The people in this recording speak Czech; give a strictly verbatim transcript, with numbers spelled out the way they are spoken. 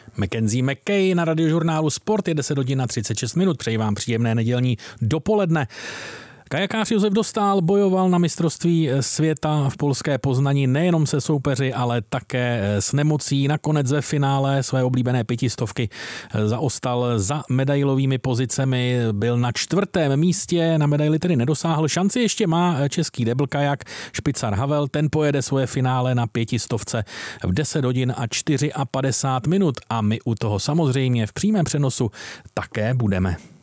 Mackenzie McKay na Radiožurnálu Sport je deset hodin a třicet šest minut. Přeji vám příjemné nedělní dopoledne. Kajakář Josef Dostál bojoval na mistrovství světa v polské Poznani nejenom se soupeři, ale také s nemocí. Nakonec ve finále své oblíbené pětistovky zaostal za medailovými pozicemi. Byl na čtvrtém místě, na medaili tedy nedosáhl. Šanci ještě má český debl kajak Špicar Havel. Ten pojede svoje finále na pětistovce v deset hodin a padesát čtyři minut a my u toho samozřejmě v přímém přenosu také budeme.